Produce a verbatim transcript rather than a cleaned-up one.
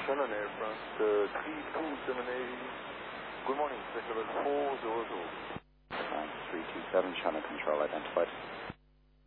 Shannon Air France uh, three two seven eight. Good morning, flight level four zero zero. Flying three two seven, Shannon control identified.